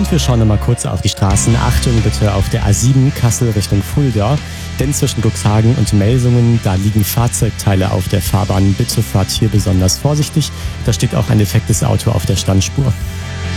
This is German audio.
Und wir schauen nochmal kurz auf die Straßen. Achtung bitte auf der A7 Kassel Richtung Fulda, denn zwischen Cuxhagen und Melsungen, da liegen Fahrzeugteile auf der Fahrbahn. Bitte fahrt hier besonders vorsichtig. Da steht auch ein defektes Auto auf der Standspur.